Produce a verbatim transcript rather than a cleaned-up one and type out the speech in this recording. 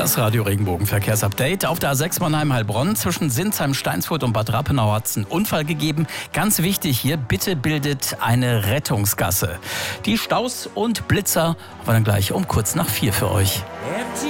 Das Radio-Regenbogen-Verkehrsupdate. Auf der A sechs Mannheim-Heilbronn zwischen Sinsheim, Steinsfurt und Bad Rappenau hat es einen Unfall gegeben. Ganz wichtig hier, bitte bildet eine Rettungsgasse. Die Staus und Blitzer war dann gleich um kurz nach vier für euch.